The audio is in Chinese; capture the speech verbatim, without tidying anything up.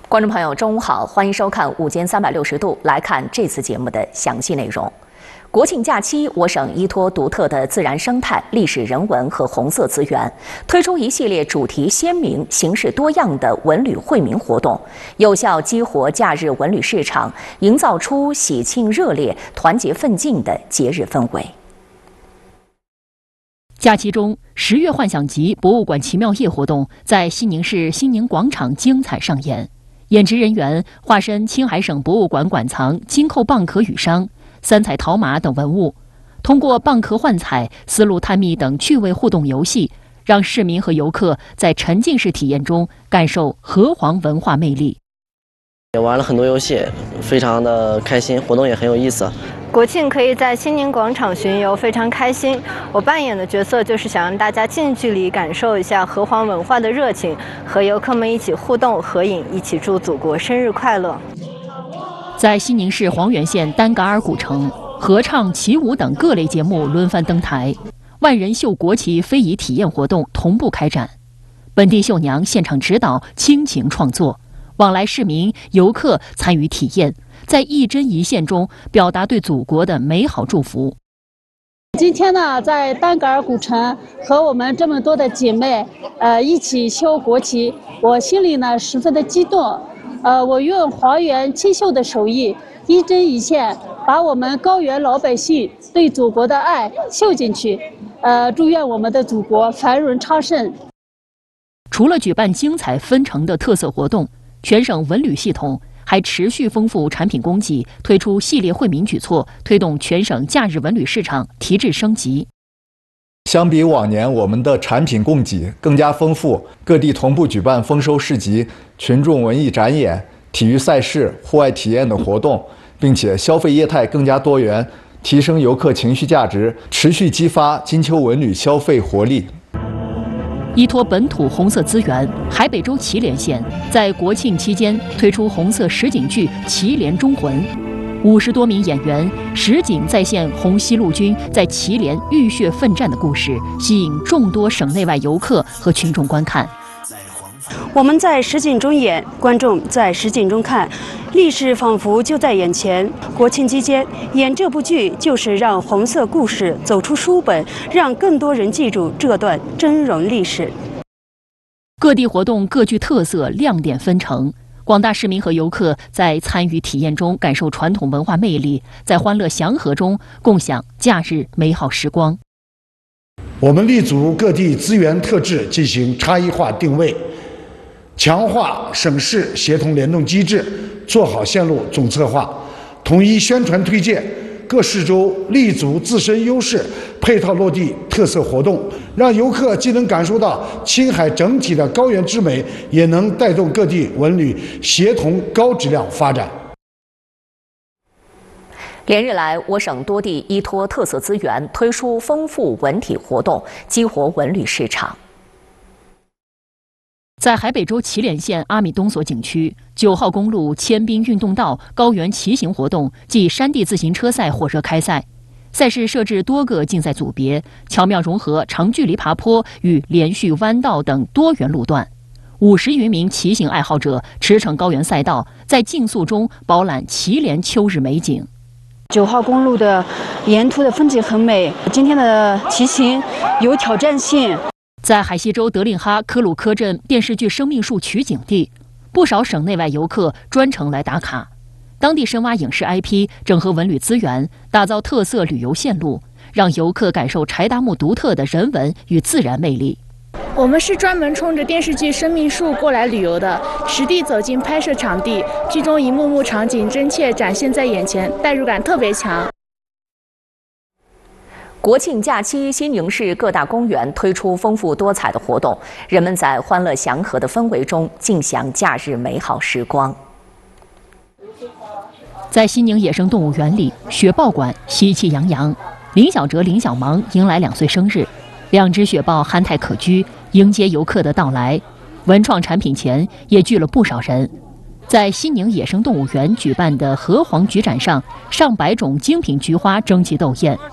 观众朋友，中午好，欢迎收看《午间三百六十度》，来看这次节目的详细内容。国庆假期，我省依托独特的自然生态、历史人文和红色资源，推出一系列主题鲜明、形式多样的文旅惠民活动，有效激活假日文旅市场，营造出喜庆热烈、团结奋进的节日氛围。 假期中，十月幻想集博物馆奇妙夜活动在西宁市西宁广场精彩上演。演职人员化身青海省博物馆馆藏金扣蚌壳羽裳、三彩陶马等文物，通过蚌壳幻彩、丝路探秘等趣味互动游戏，让市民和游客在沉浸式体验中感受河湟文化魅力。 也玩了很多游戏，非常的开心，活动也很有意思。 国庆可以在西宁广场巡游，非常开心。我扮演的角色就是想让大家近距离感受一下河湟文化的热情，和游客们一起互动合影，一起祝祖国生日快乐。 在西宁市黄原县丹嘎尔古城，合唱、起舞等各类节目轮番登台，万人绣国旗非遗体验活动同步开展，本地绣娘现场指导、倾情创作，往来市民、游客参与体验，在一针一线中表达对祖国的美好祝福。 今天呢，在丹嘎尔古城和我们这么多的姐妹，呃，一起绣国旗，我心里呢十分的激动。呃，我用还原清绣的手艺，一针一线，把我们高原老百姓对祖国的爱绣进去。呃，祝愿我们的祖国繁荣昌盛。 除了举办精彩纷呈的特色活动，全省文旅系统还持续丰富产品供给，推出系列惠民举措，推动全省假日文旅市场提质升级。 相比往年，我们的产品供给更加丰富，各地同步举办丰收市集、群众文艺展演、体育赛事、户外体验等活动，并且消费业态更加多元，提升游客情绪价值，持续激发金秋文旅消费活力。 依托本土红色资源，海北州祁连县在国庆期间推出红色实景剧《祁连忠魂》，五十多名演员实景再现红西路军在祁连浴血奋战的故事，吸引众多省内外游客和群众观看。 我们在实景中演，观众在实景中看，历史仿佛就在眼前。国庆期间演这部剧，就是让红色故事走出书本，让更多人记住这段峥嵘历史。 各地活动各具特色，亮点纷呈，广大市民和游客在参与体验中感受传统文化魅力，在欢乐祥和中共享假日美好时光。 我们立足各地资源特质进行差异化定位，强化省市协同联动机制，做好线路总策划，统一宣传推荐，各市州立足自身优势，配套落地特色活动，让游客既能感受到青海整体的高原之美，也能带动各地文旅协同高质量发展。 连日来，我省多地依托特色资源，推出丰富文体活动，激活文旅市场。 在海北州祁连县阿米东所景区，九号公路千滨运动道高原骑行活动暨山地自行车赛火热开赛。赛事设置多个竞赛组别，巧妙融合长距离爬坡与连续弯道等多元路段。五十余名骑行爱好者驰骋高原赛道，在竞速中饱览祁连秋日美景。 九号公路的沿途的风景很美，今天的骑行有挑战性。 在海西州德令哈科鲁科镇电视剧《生命树》取景地，不少省内外游客专程来打卡。当地深挖影视 I P， 整合文旅资源，打造特色旅游线路，让游客感受柴达木独特的人文与自然魅力。 我们是专门冲着电视剧《生命树》过来旅游的，实地走进拍摄场地，剧中一幕幕场景真切展现在眼前，代入感特别强。 国庆假期，西宁市各大公园推出丰富多彩的活动，人们在欢乐祥和的氛围中尽享假日美好时光。 在西宁野生动物园里，雪豹馆喜气洋洋，林小哲、林小芒迎来两岁生日，两只雪豹憨态可掬，迎接游客的到来。文创产品前也聚了不少人。在西宁野生动物园举办的河湟菊展上，上百种精品菊花争奇斗艳，